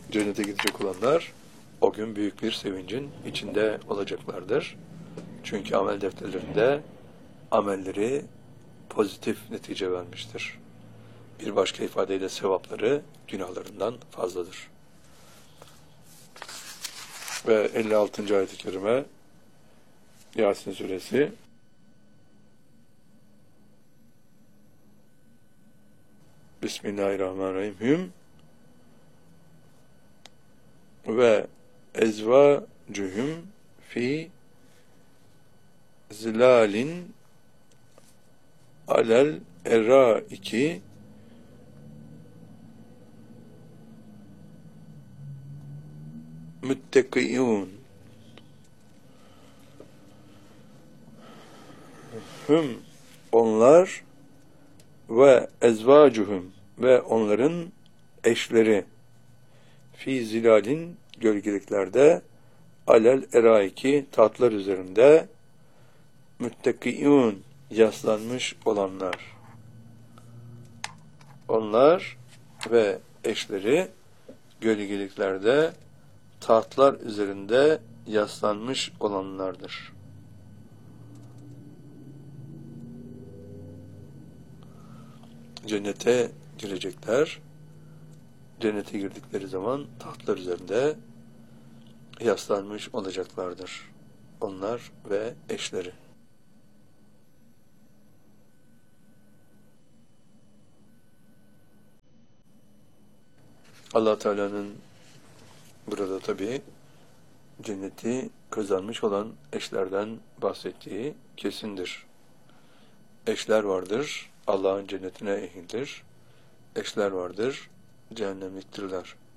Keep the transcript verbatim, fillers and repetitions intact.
Cennete gidecek olanlar o gün büyük bir sevincin içinde olacaklardır. Çünkü amel defterlerinde amelleri pozitif netice vermiştir. Bir başka ifadeyle sevapları günahlarından fazladır. Ve elli altıncı ayet-i kerime Yasin suresi Bismillahirrahmanirrahim. Hüm ve ezvâcühüm fi zilalin alel erâiki müttekiyûn. Hüm onlar ve ezvacuhum ve onların eşleri fi zilalin gölgeliklerde alel eraiki tahtlar üzerinde müttekiyun yaslanmış olanlar. Onlar ve eşleri gölgeliklerde tahtlar üzerinde yaslanmış olanlardır. Cennete girecekler. Cennete girdikleri zaman tahtlar üzerinde yaslanmış olacaklardır. Onlar ve eşleri. Allah Teala'nın burada tabii cenneti kazanmış olan eşlerden bahsettiği kesindir. Eşler vardır, Allah'ın cennetine ehildir. Eşler vardır, cehennemliktirler.